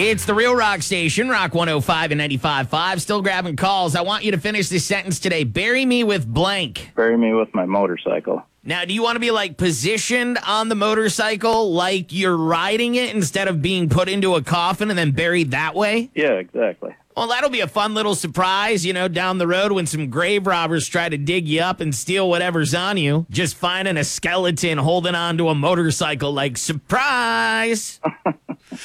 It's the Real Rock Station, Rock 105 and 95.5. Still grabbing calls. I want you to finish this sentence today. Bury me with blank. Bury me with my motorcycle. Now, do you want to be, like, positioned on the motorcycle like you're riding it instead of being put into a coffin and then buried that way? Yeah, exactly. Well, that'll be a fun little surprise, down the road when some grave robbers try to dig you up and steal whatever's on you. Just finding a skeleton holding onto a motorcycle like, surprise!